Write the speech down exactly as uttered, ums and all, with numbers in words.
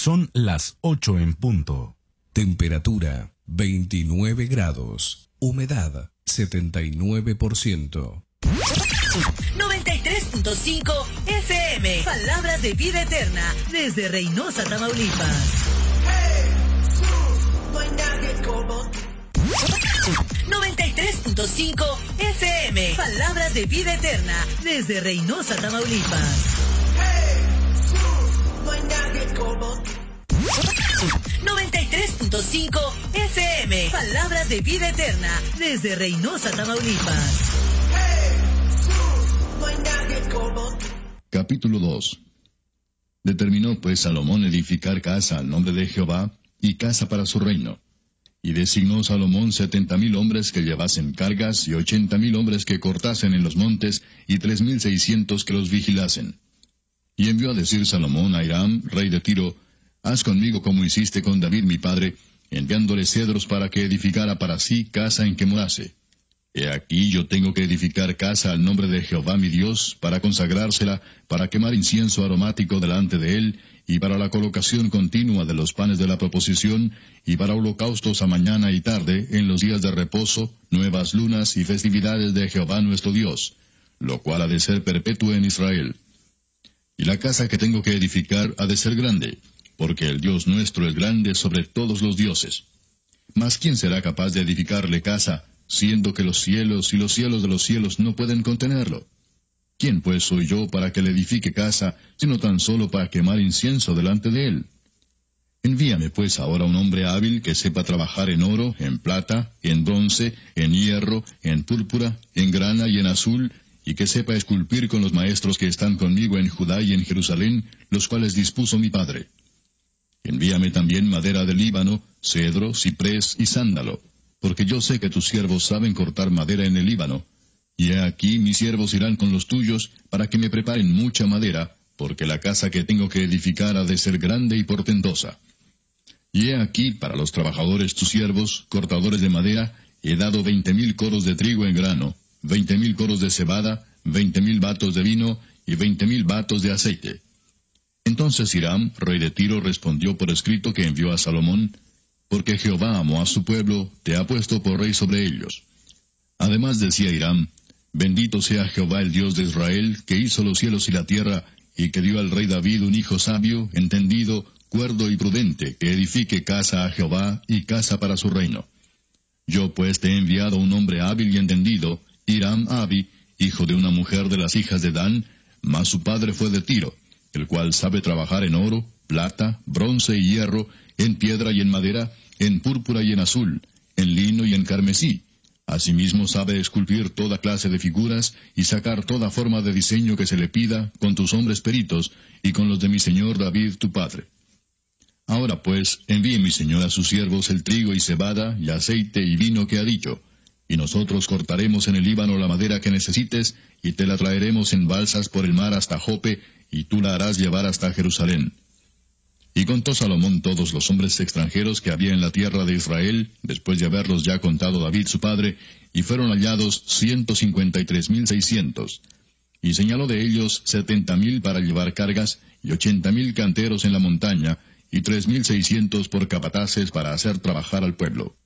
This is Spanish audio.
Son las ocho en punto. Temperatura veintinueve grados. Humedad setenta y nueve por ciento. noventa y tres punto cinco F M. Palabras de vida eterna desde Reynosa, Tamaulipas. noventa y tres punto cinco F M. Palabras de vida eterna desde Reynosa, Tamaulipas. noventa y tres punto cinco F M. Palabras de vida eterna desde Reynosa, Tamaulipas. Capítulo dos. Determinó pues Salomón edificar casa al nombre de Jehová y casa para su reino. Y designó Salomón setenta mil hombres que llevasen cargas y ochenta mil hombres que cortasen en los montes y tres mil seiscientos que los vigilasen. Y envió a decir Salomón a Hiram, rey de Tiro, haz conmigo como hiciste con David mi padre, enviándole cedros para que edificara para sí casa en que morase. He aquí yo tengo que edificar casa al nombre de Jehová mi Dios, para consagrársela, para quemar incienso aromático delante de él, y para la colocación continua de los panes de la proposición, y para holocaustos a mañana y tarde, en los días de reposo, nuevas lunas y festividades de Jehová nuestro Dios, lo cual ha de ser perpetuo en Israel. Y la casa que tengo que edificar ha de ser grande, porque el Dios nuestro es grande sobre todos los dioses. Mas ¿quién será capaz de edificarle casa, siendo que los cielos y los cielos de los cielos no pueden contenerlo? ¿Quién pues soy yo para que le edifique casa, sino tan solo para quemar incienso delante de él? Envíame pues ahora un hombre hábil que sepa trabajar en oro, en plata, en bronce, en hierro, en púrpura, en grana y en azul, y que sepa esculpir con los maestros que están conmigo en Judá y en Jerusalén, los cuales dispuso mi padre. Envíame también madera del Líbano, cedro, ciprés y sándalo, porque yo sé que tus siervos saben cortar madera en el Líbano. Y he aquí mis siervos irán con los tuyos, para que me preparen mucha madera, porque la casa que tengo que edificar ha de ser grande y portentosa. Y he aquí, para los trabajadores tus siervos, cortadores de madera, he dado veinte mil coros de trigo en grano, veinte mil coros de cebada, veinte mil batos de vino, y veinte mil batos de aceite. Entonces Hiram, rey de Tiro, respondió por escrito que envió a Salomón, porque Jehová amó a su pueblo, te ha puesto por rey sobre ellos. Además decía Hiram, bendito sea Jehová el Dios de Israel, que hizo los cielos y la tierra, y que dio al rey David un hijo sabio, entendido, cuerdo y prudente, que edifique casa a Jehová y casa para su reino. Yo pues te he enviado un hombre hábil y entendido, Hiram Abi, hijo de una mujer de las hijas de Dan, mas su padre fue de Tiro, el cual sabe trabajar en oro, plata, bronce y hierro, en piedra y en madera, en púrpura y en azul, en lino y en carmesí. Asimismo sabe esculpir toda clase de figuras y sacar toda forma de diseño que se le pida con tus hombres peritos y con los de mi señor David tu padre. Ahora pues, envíe mi señor a sus siervos el trigo y cebada y aceite y vino que ha dicho, y nosotros cortaremos en el Líbano la madera que necesites y te la traeremos en balsas por el mar hasta Jope, y tú la harás llevar hasta Jerusalén. Y contó Salomón todos los hombres extranjeros que había en la tierra de Israel, después de haberlos ya contado David su padre, y fueron hallados ciento cincuenta y tres mil seiscientos. Y señaló de ellos setenta mil para llevar cargas, y ochenta mil canteros en la montaña, y tres mil seiscientos por capataces para hacer trabajar al pueblo.